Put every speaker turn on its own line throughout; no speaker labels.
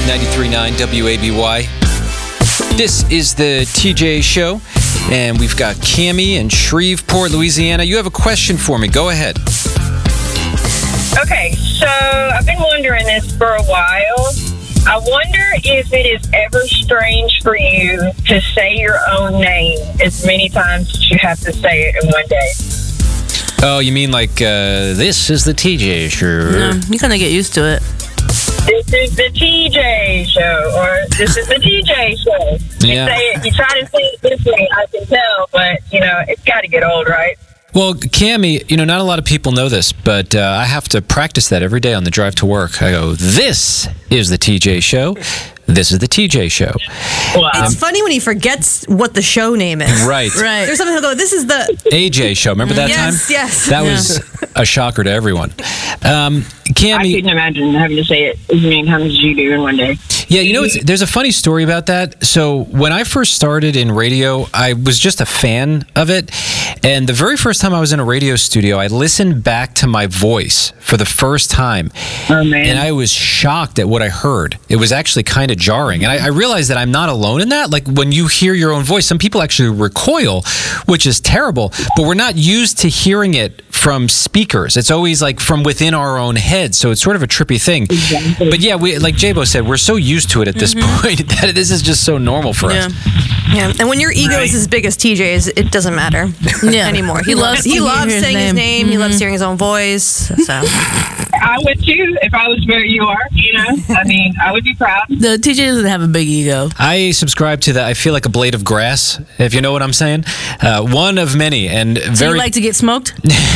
93.9 WABY. This is the TJ Show, and we've got Cammie in Shreveport, Louisiana. You have a question for me. Go ahead.
Okay, so I've been wondering this for a while. I wonder if it is ever strange for you to say your own name as many times as you have to say it in one day.
Oh, you mean like, this is the TJ Show?
No, you kind of get used to it.
This is the TJ Show, or this is the TJ Show.
Yeah.
You try to say it differently, I can tell, but, it's got to get old, right?
Well, Cammie, not a lot of people know this, but I have to practice that every day on the drive to work. I go, this is the TJ Show. This is the TJ Show.
Wow.
It's funny when he forgets what the show name is.
Right.
There's something he'll go, this is the...
AJ Show. Remember that time?
Yes.
That was a shocker to everyone. Cammie,
I couldn't imagine having to say it as many times as you do in one day.
Yeah, there's a funny story about that. So when I first started in radio, I was just a fan of it. And the very first time I was in a radio studio, I listened back to my voice for the first time.
Oh, man.
And I was shocked at what I heard. It was actually kind of jarring. And I realized that I'm not alone in that. Like when you hear your own voice, some people actually recoil, which is terrible. But we're not used to hearing it from speakers. It's always like from within our own heads. So it's sort of a trippy thing.
Exactly.
But yeah, like J-Bo said, we're so used to it at this point that this is just so normal for us.
Yeah, and when your ego is as big as TJ's, it doesn't matter anymore. He loves saying his name. He loves hearing his own voice. So
I would too if I was where you are. I would be proud.
The TJ doesn't have a big ego.
I subscribe to that. I feel like a blade of grass, if you know what I'm saying. One of many, and very.
Do you like to get smoked?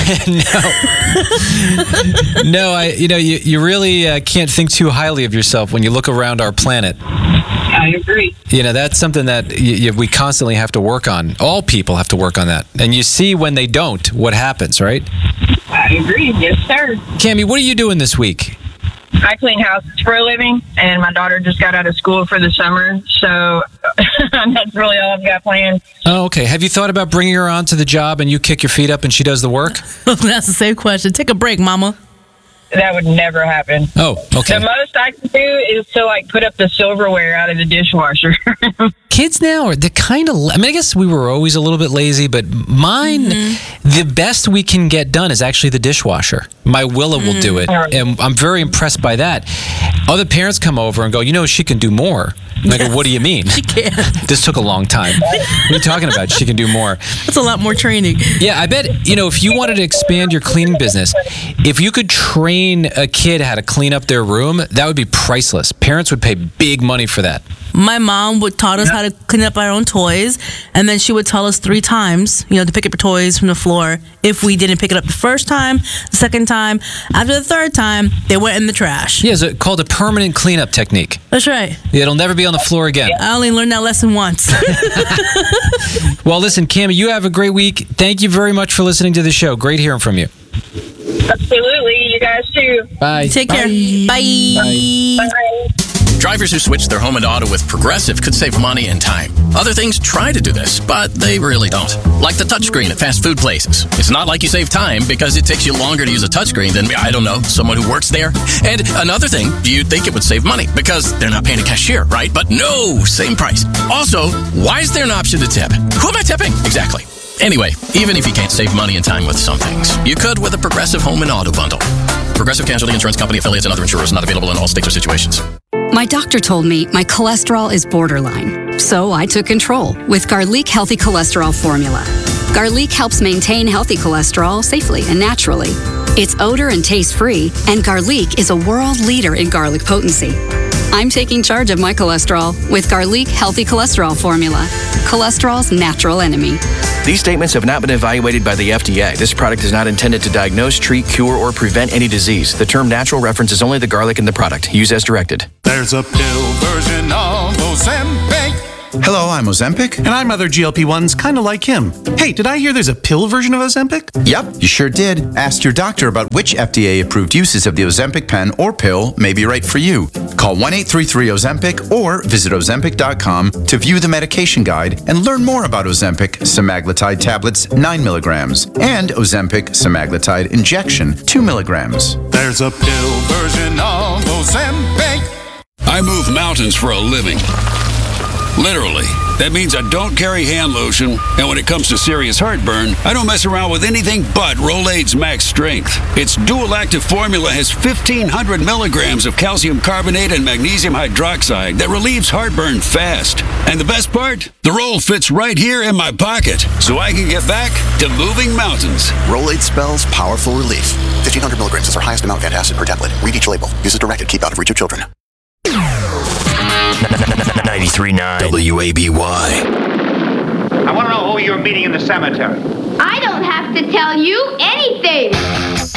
No. You really can't think too highly of yourself when you look around our planet.
I agree.
That's something that we constantly have to work on. All people have to work on that. And you see when they don't, what happens, right?
I agree. Yes, sir.
Cammie, what are you doing this week?
I clean houses for a living, and my daughter just got out of school for the summer, so that's really all I've got planned.
Oh, okay. Have you thought about bringing her on to the job and you kick your feet up and she does the work?
That's the same question. Take a break, mama.
That would never happen.
Oh, okay.
The most I can do is to put up the silverware out of the dishwasher.
Kids now, they're kind of, I guess we were always a little bit lazy, but mine, the best we can get done is actually the dishwasher. My Willa will do it, and I'm very impressed by that. Other parents come over and go, she can do more. And I go, what do you mean?
She can.
This took a long time. What are you talking about? She can do more.
That's a lot more training.
Yeah, I bet, if you wanted to expand your cleaning business, if you could train a kid how to clean up their room, that would be priceless. Parents would pay big money for that.
My mom taught us how to clean up our own toys, and then she would tell us 3 times, to pick up your toys from the floor. If we didn't pick it up the first time, the second time, after the third time, they went in the trash.
Yeah, it's called a permanent cleanup technique.
That's right.
It'll never be on the floor again.
I only learned that lesson once.
Well, listen, Cammie, you have a great week. Thank you very much for listening to the show. Great hearing from you.
Absolutely. You guys too.
Bye.
Take care. Bye.
Bye.
Drivers who switch their home and auto with Progressive could save money and time. Other things try to do this, but they really don't. Like the touchscreen at fast food places. It's not like you save time because it takes you longer to use a touchscreen than, someone who works there. And another thing, you'd think it would save money because they're not paying a cashier, right? But no, same price. Also, why is there an option to tip? Who am I tipping? Exactly. Anyway, even if you can't save money and time with some things, you could with a Progressive Home and Auto Bundle. Progressive Casualty Insurance Company, affiliates, and other insurers not available in all states or situations.
My doctor told me my cholesterol is borderline, so I took control with Garlic Healthy Cholesterol Formula. Garlic helps maintain healthy cholesterol safely and naturally. It's odor and taste-free, and Garlic is a world leader in garlic potency. I'm taking charge of my cholesterol with Garlic Healthy Cholesterol Formula, cholesterol's natural enemy.
These statements have not been evaluated by the FDA. This product is not intended to diagnose, treat, cure, or prevent any disease. The term natural references only the garlic in the product. Use as directed.
There's a pill version of Ozempic.
Hello, I'm Ozempic.
And I'm other GLP-1s kind of like him. Hey, did I hear there's a pill version of Ozempic?
Yep, you sure did. Ask your doctor about which FDA-approved uses of the Ozempic pen or pill may be right for you. Call 1-833-OZEMPIC or visit Ozempic.com to view the medication guide and learn more about Ozempic semaglutide tablets 9 milligrams and Ozempic semaglutide injection 2 milligrams.
There's a pill version of Ozempic.
I move mountains for a living. Literally. That means I don't carry hand lotion, and when it comes to serious heartburn, I don't mess around with anything but Rolaids Max Strength. Its dual-active formula has 1,500 milligrams of calcium carbonate and magnesium hydroxide that relieves heartburn fast. And the best part? The roll fits right here in my pocket, so I can get back to moving mountains.
Rolaids spells powerful relief. 1,500 milligrams is our highest amount of antacid per tablet. Read each label. Use as directed. Keep out of reach of children.
93.9 WABY.
I want to know who you're meeting in the cemetery.
I don't have to tell you anything.